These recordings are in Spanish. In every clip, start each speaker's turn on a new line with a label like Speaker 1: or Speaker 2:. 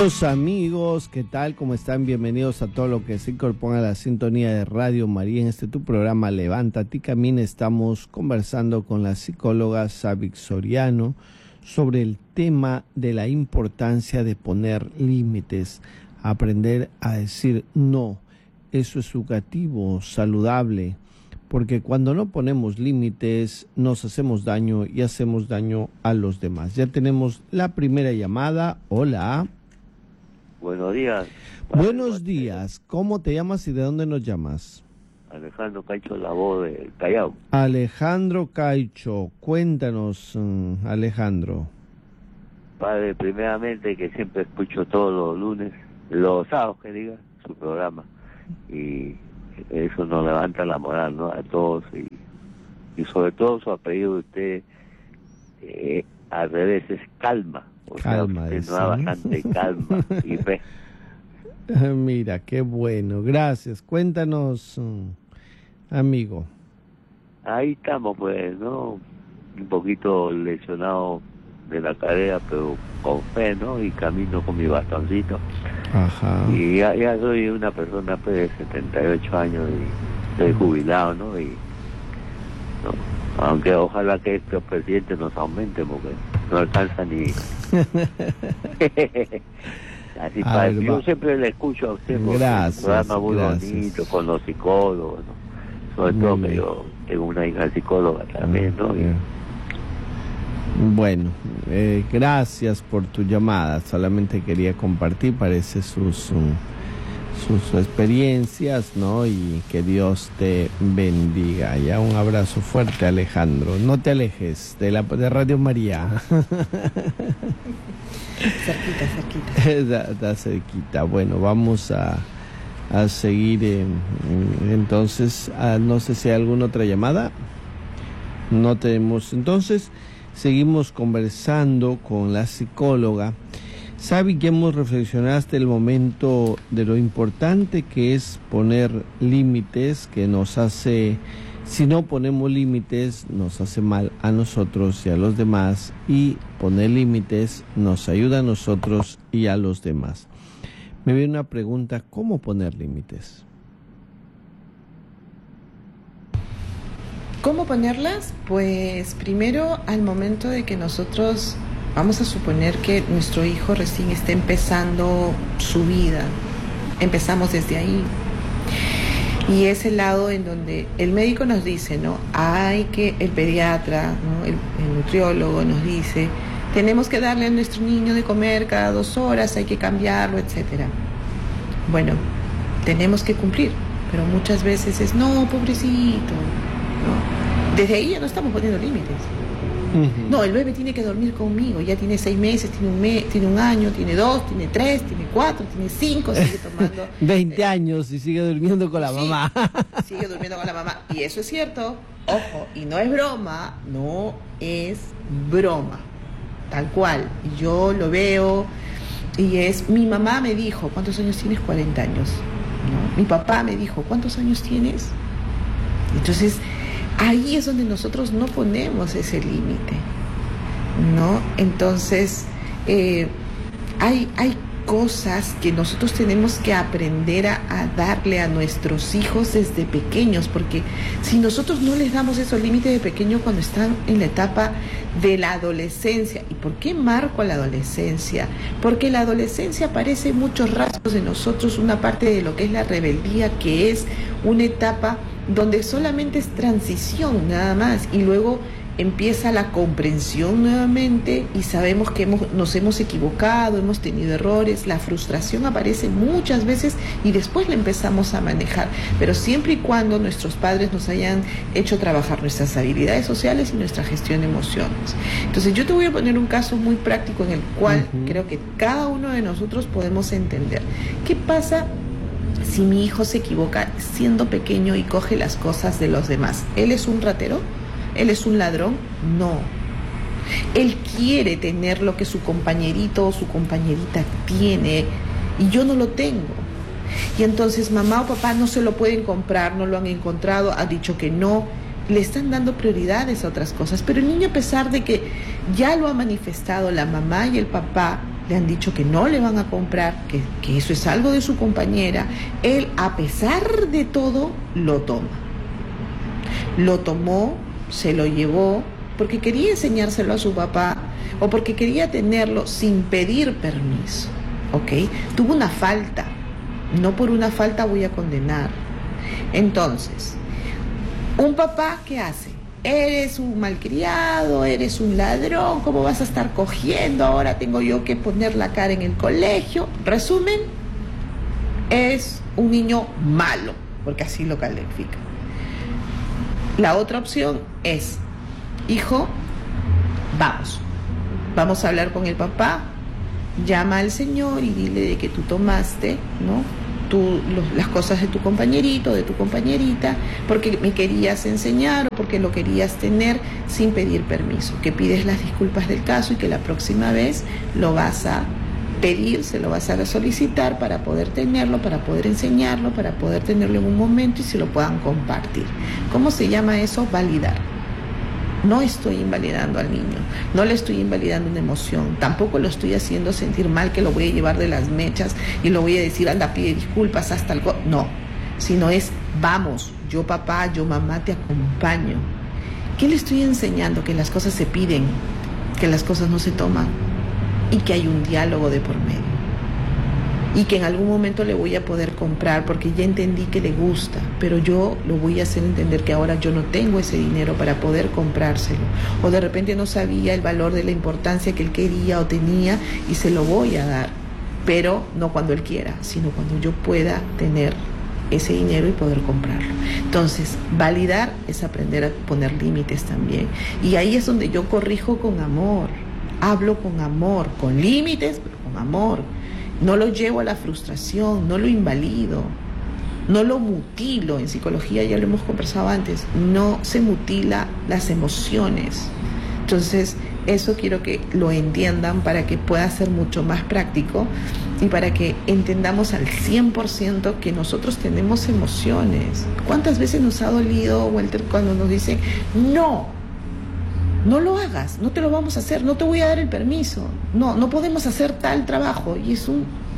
Speaker 1: Los amigos, ¿qué tal? ¿Cómo están? Bienvenidos a todo lo que se incorpora a la sintonía de Radio María. En este tu programa Levántate y Camina estamos conversando con la psicóloga Savik Soriano sobre el tema de la importancia de poner límites, aprender a decir no. Eso es educativo, saludable, porque cuando no ponemos límites nos hacemos daño y hacemos daño a los demás. Ya tenemos la primera llamada. Hola.
Speaker 2: Buenos días.
Speaker 1: Buenos días. ¿Cómo te llamas y de dónde nos llamas?
Speaker 2: Alejandro Caicho, la voz del Callao.
Speaker 1: Alejandro Caicho, cuéntanos, Alejandro.
Speaker 2: Padre, primeramente que siempre escucho todos los lunes, los sábados que diga, su programa. Y eso nos levanta la moral, ¿no? A todos. Y sobre todo su apellido de usted, al revés, es calma. O
Speaker 1: calma,
Speaker 2: sea, usted nos da bastante calma y fe.
Speaker 1: Mira, qué bueno. Gracias. Cuéntanos, amigo.
Speaker 2: Ahí estamos, pues, ¿no? Un poquito lesionado de la cadera, pero con fe, ¿no? Y camino con mi bastoncito.
Speaker 1: Ajá.
Speaker 2: Y ya soy una persona, pues, de 78 años y estoy jubilado, ¿no? Y, ¿no? Aunque ojalá que estos presidentes nos aumenten, porque no alcanza ni... Así yo siempre le escucho a usted, porque
Speaker 1: gracias,
Speaker 2: un programa muy bonito, con los psicólogos, ¿no? Sobre todo que yo tengo una hija psicóloga también, ¿no?
Speaker 1: Bueno, gracias por tu llamada. Solamente quería compartir, parece sus experiencias, ¿no? Y que Dios te bendiga. Ya un abrazo fuerte, Alejandro. No te alejes de Radio María.
Speaker 3: Cerquita.
Speaker 1: Está cerquita. Bueno, vamos a seguir. Entonces, no sé si hay alguna otra llamada. No tenemos. Entonces, seguimos conversando con la psicóloga. Sabe que hemos reflexionado hasta el momento de lo importante que es poner límites, que nos hace, si no ponemos límites, nos hace mal a nosotros y a los demás, y poner límites nos ayuda a nosotros y a los demás. Me viene una pregunta, ¿cómo poner límites?
Speaker 3: ¿Cómo ponerlas? Pues primero, al momento de que nosotros... Vamos a suponer que nuestro hijo recién está empezando su vida. Empezamos desde ahí. Y es el lado en donde el médico nos dice, ¿no? El pediatra, ¿no? El nutriólogo nos dice, tenemos que darle a nuestro niño de comer cada 2 horas, hay que cambiarlo, etcétera. Bueno, tenemos que cumplir, pero muchas veces es, no, pobrecito, ¿no? Desde ahí ya no estamos poniendo límites. No, el bebé tiene que dormir conmigo, ya tiene 6 meses, tiene un año, tiene 2, tiene 3, tiene 4, tiene 5, sigue tomando...
Speaker 1: 20 años y sigue durmiendo con la mamá.
Speaker 3: Sigue durmiendo con la mamá, y eso es cierto, ojo, y no es broma, tal cual, yo lo veo, y mi mamá me dijo, ¿cuántos años tienes? 40 años, ¿no? Mi papá me dijo, ¿cuántos años tienes? Entonces... ahí es donde nosotros no ponemos ese límite, ¿no? Entonces, hay cosas que nosotros tenemos que aprender a darle a nuestros hijos desde pequeños, porque si nosotros no les damos esos límites de pequeño cuando están en la etapa de la adolescencia, ¿y por qué marco la adolescencia? Porque la adolescencia aparece en muchos rasgos de nosotros, una parte de lo que es la rebeldía, que es una etapa donde solamente es transición nada más, y luego empieza la comprensión nuevamente y sabemos que nos hemos equivocado, hemos tenido errores, la frustración aparece muchas veces y después la empezamos a manejar, pero siempre y cuando nuestros padres nos hayan hecho trabajar nuestras habilidades sociales y nuestra gestión de emociones. Entonces yo te voy a poner un caso muy práctico en el cual creo que cada uno de nosotros podemos entender. ¿Qué pasa si mi hijo se equivoca siendo pequeño y coge las cosas de los demás? ¿Él es un ratero? ¿Él es un ladrón? No. Él quiere tener lo que su compañerito o su compañerita tiene y yo no lo tengo. Y entonces mamá o papá no se lo pueden comprar, no lo han encontrado, ha dicho que no, le están dando prioridades a otras cosas. Pero el niño, a pesar de que ya lo ha manifestado la mamá y el papá, le han dicho que no le van a comprar, que eso es algo de su compañera. Él, a pesar de todo, lo toma. Lo tomó, se lo llevó, porque quería enseñárselo a su papá o porque quería tenerlo sin pedir permiso, ¿ok? Tuvo una falta, no por una falta voy a condenar. Entonces, un papá, ¿qué hace? Eres un malcriado, eres un ladrón, ¿cómo vas a estar cogiendo? Ahora tengo yo que poner la cara en el colegio. Resumen, es un niño malo, porque así lo califica. La otra opción es, hijo, vamos a hablar con el papá, llama al señor y dile de que tú tomaste, ¿no?, las cosas de tu compañerito, de tu compañerita, porque me querías enseñar o porque lo querías tener sin pedir permiso, que pides las disculpas del caso y que la próxima vez lo vas a pedir, se lo vas a solicitar para poder tenerlo, para poder enseñarlo, para poder tenerlo en un momento y se lo puedan compartir. ¿Cómo se llama eso? Validar. No estoy invalidando al niño, no le estoy invalidando una emoción, tampoco lo estoy haciendo sentir mal, que lo voy a llevar de las mechas y lo voy a decir, anda, pide disculpas hasta algo. No, sino es, vamos, yo papá, yo mamá te acompaño. ¿Qué le estoy enseñando? Que las cosas se piden, que las cosas no se toman y que hay un diálogo de por medio. Y que en algún momento le voy a poder comprar porque ya entendí que le gusta, pero yo lo voy a hacer entender que ahora yo no tengo ese dinero para poder comprárselo. O de repente no sabía el valor de la importancia que él quería o tenía y se lo voy a dar, pero no cuando él quiera, sino cuando yo pueda tener ese dinero y poder comprarlo. Entonces, validar es aprender a poner límites también. Y ahí es donde yo corrijo con amor, hablo con amor, con límites, pero con amor. No lo llevo a la frustración, no lo invalido, no lo mutilo. En psicología ya lo hemos conversado antes, no se mutila las emociones. Entonces, eso quiero que lo entiendan para que pueda ser mucho más práctico y para que entendamos al 100% que nosotros tenemos emociones. ¿Cuántas veces nos ha dolido, Walter, cuando nos dicen, no lo hagas, no te lo vamos a hacer, no te voy a dar el permiso, no podemos hacer tal trabajo? Y es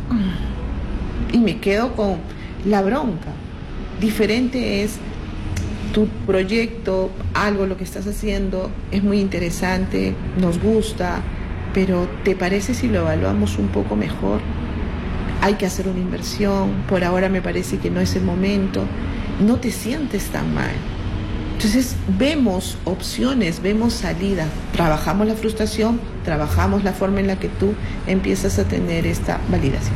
Speaker 3: y me quedo con la bronca. Diferente es tu proyecto, algo lo que estás haciendo, es muy interesante, nos gusta, pero ¿te parece si lo evaluamos un poco mejor? Hay que hacer una inversión, por ahora me parece que no es el momento. No te sientes tan mal. Entonces vemos opciones, vemos salidas, trabajamos la frustración, trabajamos la forma en la que tú empiezas a tener esta validación.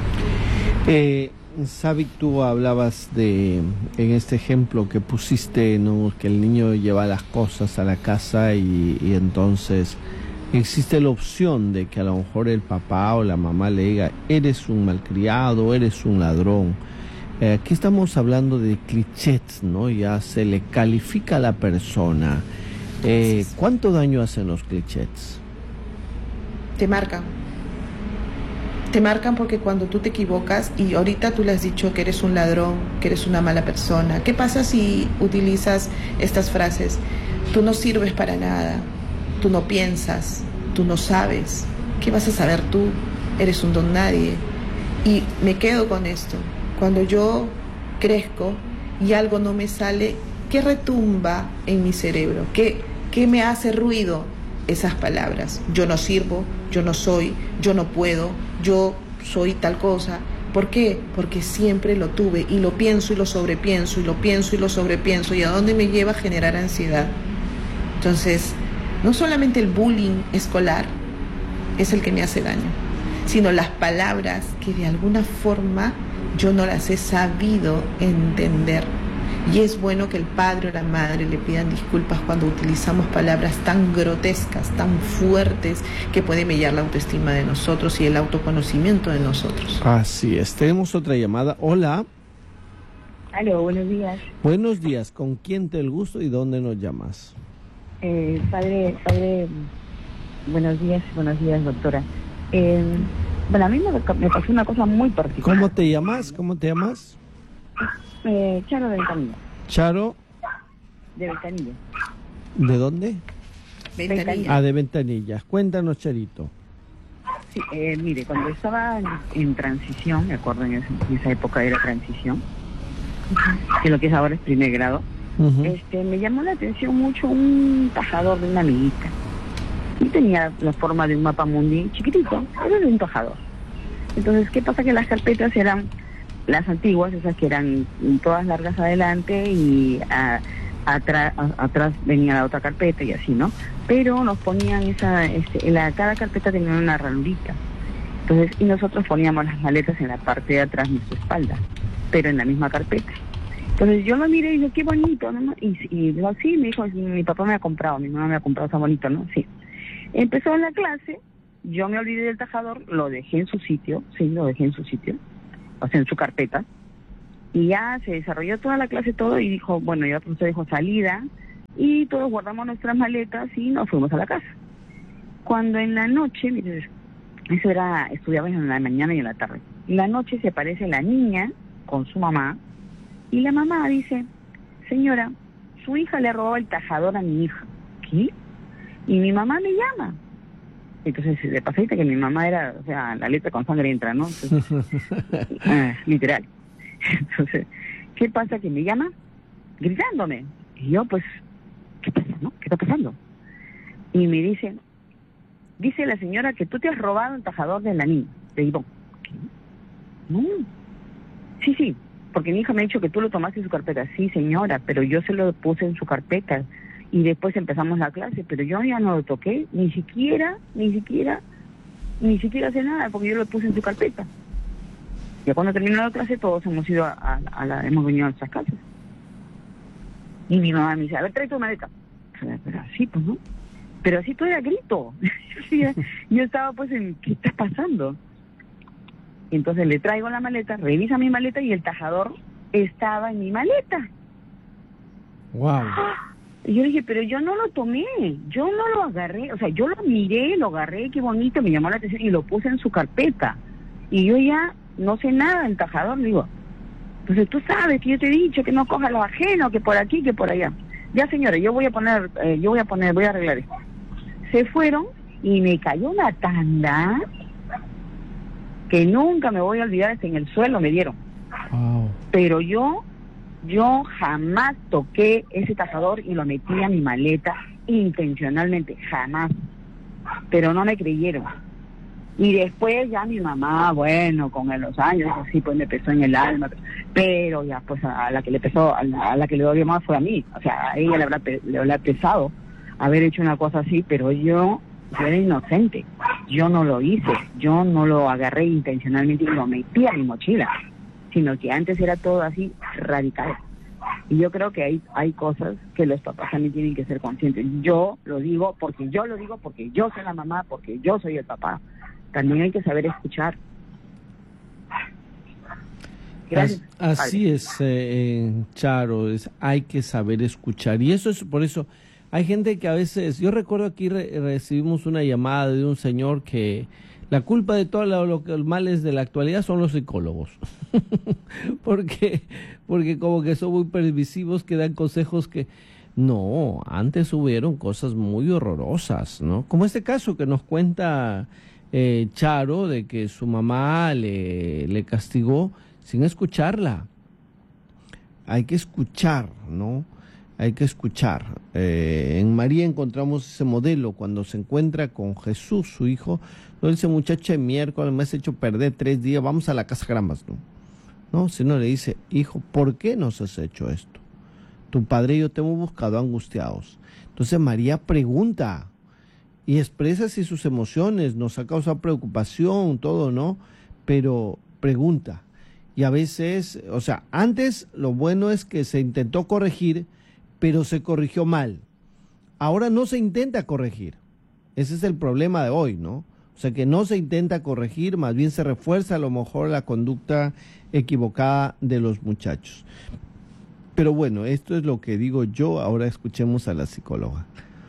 Speaker 1: Sabic, tú hablabas en este ejemplo que pusiste, ¿no?, que el niño lleva las cosas a la casa y entonces existe la opción de que a lo mejor el papá o la mamá le diga, eres un malcriado, eres un ladrón. Aquí estamos hablando de clichés, ¿no? Ya se le califica a la persona. ¿Cuánto daño hacen los clichés?
Speaker 3: Te marcan. Te marcan porque cuando tú te equivocas, y ahorita tú le has dicho que eres un ladrón, que eres una mala persona. ¿Qué pasa si utilizas estas frases? Tú no sirves para nada, tú no piensas, tú no sabes. ¿Qué vas a saber tú? Eres un don nadie. Y me quedo con esto. Cuando yo crezco y algo no me sale, ¿qué retumba en mi cerebro? ¿Qué me hace ruido? Esas palabras. Yo no sirvo, yo no soy, yo no puedo, yo soy tal cosa. ¿Por qué? Porque siempre lo tuve y lo pienso y lo sobrepienso y lo pienso y lo sobrepienso. ¿Y a dónde me lleva? A generar ansiedad. Entonces, no solamente el bullying escolar es el que me hace daño, sino las palabras que de alguna forma yo no las he sabido entender. Y es bueno que el padre o la madre le pidan disculpas cuando utilizamos palabras tan grotescas, tan fuertes, que puede mellar la autoestima de nosotros y el autoconocimiento de nosotros.
Speaker 1: Así es. Tenemos otra llamada. Hola.
Speaker 4: Aló, buenos días.
Speaker 1: Buenos días. ¿Con quién te el gusto y dónde nos llamas?
Speaker 4: Padre, buenos días, doctora. Bueno, a mí me pasó una cosa muy particular.
Speaker 1: ¿Cómo te llamas?
Speaker 4: Charo de Ventanilla.
Speaker 1: Charo.
Speaker 4: De Ventanilla.
Speaker 1: ¿De dónde?
Speaker 3: Ventanilla.
Speaker 1: De Ventanilla. Cuéntanos, Charito.
Speaker 4: Sí, mire, cuando estaba en transición, me acuerdo en esa época era transición, que lo que es ahora es primer grado, me llamó la atención mucho un tajador de una amiguita. Y tenía la forma de un mapamundi chiquitito, era de un tajador. Entonces, ¿qué pasa? Que las carpetas eran las antiguas, esas que eran todas largas adelante y atrás venía la otra carpeta y así, ¿no? Pero nos ponían cada carpeta tenía una ranurita. Entonces, y nosotros poníamos las maletas en la parte de atrás de nuestra espalda, pero en la misma carpeta. Entonces yo lo miré y dije, qué bonito, ¿no? Y dijo, sí, me dijo, mi papá me ha comprado, mi mamá me ha comprado, está bonito, ¿no? Sí. Empezó la clase, yo me olvidé del tajador, lo dejé en su sitio, o sea, en su carpeta, y ya se desarrolló toda la clase, todo, y dijo, bueno, ya el profesor dijo salida, y todos guardamos nuestras maletas y nos fuimos a la casa. Cuando en la noche, mire, eso era, estudiábamos en la mañana y en la tarde, en la noche se aparece la niña con su mamá, y la mamá dice, señora, su hija le ha robado el tajador a mi hija. ¿Qué? Y mi mamá me llama. Entonces, de pasadita que mi mamá era, o sea, la letra con sangre entra, ¿no? Entonces, literal. Entonces, ¿qué pasa? Que me llama gritándome. Y yo, pues, ¿qué pasa, no? ¿Qué está pasando? Y me dice la señora que tú te has robado el tajador de la niña, de Ivonne. ¿Qué? No. Sí, porque mi hija me ha dicho que tú lo tomaste en su carpeta. Sí, señora, pero yo se lo puse en su carpeta. Y después empezamos la clase, pero yo ya no lo toqué, ni siquiera hace nada, porque yo lo puse en su carpeta. Ya cuando terminó la clase, todos hemos ido hemos venido a nuestras casas. Y mi mamá me dice, a ver, trae tu maleta. Pero así, pues, ¿no? Pero así todo era grito. Yo estaba, pues, ¿qué está pasando? Y entonces le traigo la maleta, revisa mi maleta y el tajador estaba en mi maleta.
Speaker 1: ¡Wow!
Speaker 4: Y yo dije, pero yo no lo tomé, yo no lo agarré, o sea, yo lo miré, lo agarré, qué bonito, me llamó la atención y lo puse en su carpeta. Y yo ya no sé nada del tajador, digo, entonces tú sabes que yo te he dicho que no cojas lo ajeno, que por aquí, que por allá. Ya, señora, voy a arreglar esto. Se fueron y me cayó una tanda que nunca me voy a olvidar, en el suelo me dieron. Wow. Pero yo jamás toqué ese tajador y lo metí a mi maleta intencionalmente, jamás. Pero no me creyeron. Y después ya mi mamá, bueno, con los años, así pues me pesó en el alma. Pero ya pues a la que le dolió más fue a mí. O sea, a ella le habrá pesado haber hecho una cosa así, pero yo era inocente. Yo no lo hice. Yo no lo agarré intencionalmente y lo metí a mi mochila. Sino que antes era todo así radical. Y yo creo que hay cosas que los papás también tienen que ser conscientes. Yo lo digo porque yo soy la mamá, porque yo soy el papá. También hay que saber escuchar. Gracias.
Speaker 1: Así es, Charo, hay que saber escuchar. Y eso es por eso. Hay gente que a veces, yo recuerdo aquí recibimos una llamada de un señor que la culpa de todos los males de la actualidad son los psicólogos. porque como que son muy permisivos, que dan consejos que... No, antes hubieron cosas muy horrorosas, ¿no? Como este caso que nos cuenta Charo, de que su mamá le castigó sin escucharla. Hay que escuchar, ¿no? Hay que escuchar. En María encontramos ese modelo cuando se encuentra con Jesús, su hijo. No dice, muchacha, miércoles me has hecho perder 3 días, vamos a la casa Grambas, ¿no? No, sino le dice, hijo, ¿por qué nos has hecho esto? Tu padre y yo te hemos buscado angustiados. Entonces María pregunta y expresa así sus emociones, nos ha causado preocupación, todo, ¿no? Pero pregunta. Y a veces, o sea, antes lo bueno es que se intentó corregir, pero se corrigió mal. Ahora no se intenta corregir. Ese es el problema de hoy, ¿no? O sea, que no se intenta corregir, más bien se refuerza a lo mejor la conducta equivocada de los muchachos. Pero bueno, esto es lo que digo yo. Ahora escuchemos a la psicóloga.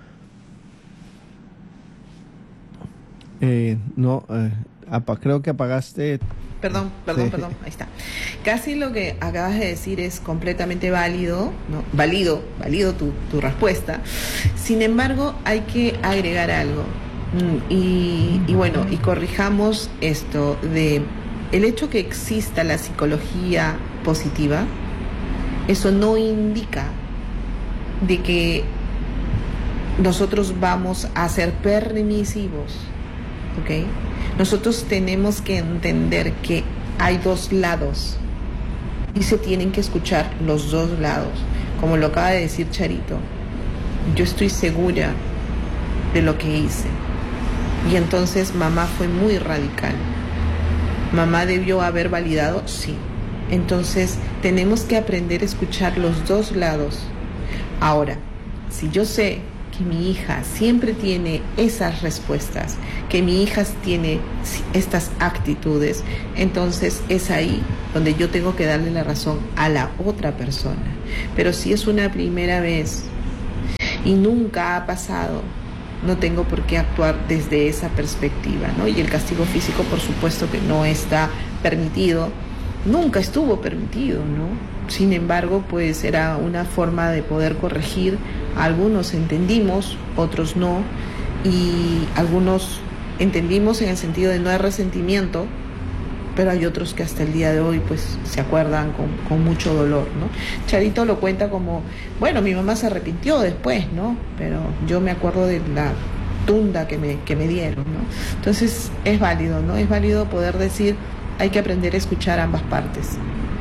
Speaker 1: Creo que apagaste.
Speaker 3: Perdón, ahí está. Casi lo que acabas de decir es completamente válido, ¿no? Válido tu respuesta. Sin embargo, hay que agregar algo. Y bueno, y corrijamos esto de el hecho que exista la psicología positiva, eso no indica de que nosotros vamos a ser permisivos, ¿ok? Nosotros tenemos que entender que hay dos lados y se tienen que escuchar los dos lados. Como lo acaba de decir Charito, yo estoy segura de lo que hice. Y entonces mamá fue muy radical. ¿Mamá debió haber validado? Sí. Entonces tenemos que aprender a escuchar los dos lados. Ahora, si yo sé que mi hija siempre tiene esas respuestas, que mi hija tiene estas actitudes, entonces es ahí donde yo tengo que darle la razón a la otra persona. Pero si es una primera vez y nunca ha pasado, no tengo por qué actuar desde esa perspectiva, ¿no? Y el castigo físico, por supuesto que no está permitido, nunca estuvo permitido, ¿no? Sin embargo, pues era una forma de poder corregir. Algunos entendimos, otros no, y algunos entendimos en el sentido de no hay resentimiento, pero hay otros que hasta el día de hoy pues se acuerdan con mucho dolor, ¿no? Charito lo cuenta como, bueno, mi mamá se arrepintió después, ¿no? Pero yo me acuerdo de la tunda que me dieron, ¿no? Entonces es válido, ¿no? Es válido poder decir, hay que aprender a escuchar ambas partes.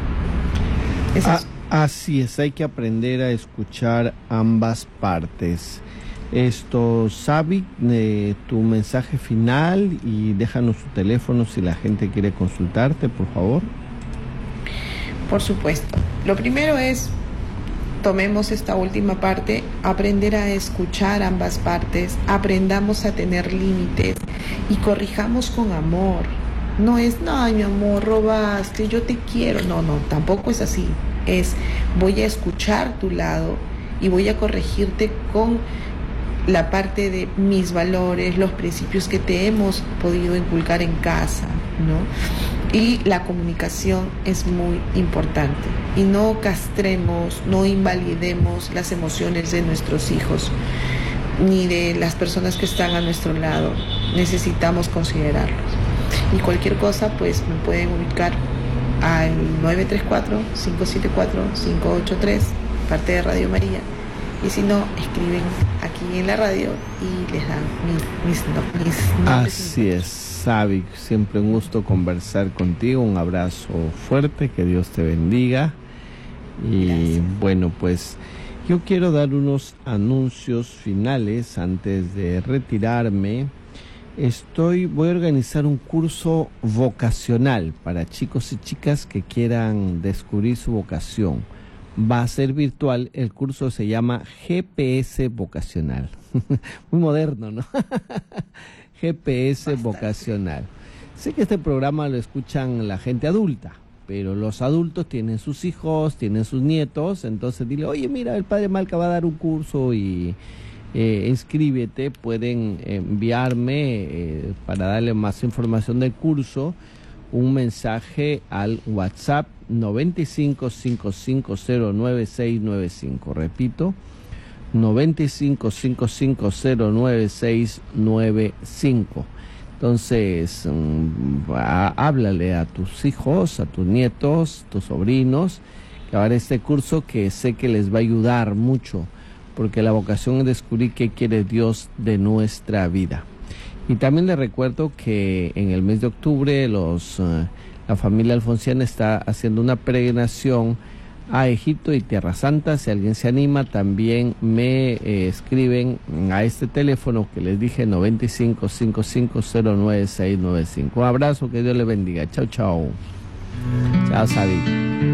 Speaker 1: Así es, hay que aprender a escuchar ambas partes. Sabi, tu mensaje final y déjanos tu teléfono si la gente quiere consultarte, por favor.
Speaker 3: Por supuesto. Lo primero es, tomemos esta última parte, aprender a escuchar ambas partes, aprendamos a tener límites y corrijamos con amor. No es, no, mi amor, robaste, yo te quiero. No, tampoco es así. Es, voy a escuchar tu lado y voy a corregirte con la parte de mis valores, los principios que te hemos podido inculcar en casa, ¿no? Y la comunicación es muy importante. Y no castremos, no invalidemos las emociones de nuestros hijos, ni de las personas que están a nuestro lado. Necesitamos considerarlos. Y cualquier cosa, pues me pueden ubicar al 934-574-583, parte de Radio María. Y si no, escriben aquí en la radio y les dan mis nombres.
Speaker 1: Así es, Sabi, siempre un gusto conversar contigo, un abrazo fuerte, que Dios te bendiga. Y gracias. Bueno, pues yo quiero dar unos anuncios finales antes de retirarme. Voy a organizar un curso vocacional para chicos y chicas que quieran descubrir su vocación. Va a ser virtual, el curso se llama GPS Vocacional. Muy moderno, ¿no? GPS Vocacional. Sé que este programa lo escuchan la gente adulta, pero los adultos tienen sus hijos, tienen sus nietos, entonces dile, oye, mira, el padre Malca va a dar un curso y inscríbete. Pueden enviarme para darle más información del curso un mensaje al WhatsApp 9555099695. Repito, 9555099695. Entonces, háblale a tus hijos, a tus nietos, tus sobrinos, que ahora este curso que sé que les va a ayudar mucho, porque la vocación es descubrir qué quiere Dios de nuestra vida. Y también les recuerdo que en el mes de octubre la familia Alfonsiana está haciendo una peregrinación a Egipto y Tierra Santa. Si alguien se anima, también me escriben a este teléfono que les dije, 9555099695. Un abrazo, que Dios les bendiga. Chao, chao. Chao, Sabi.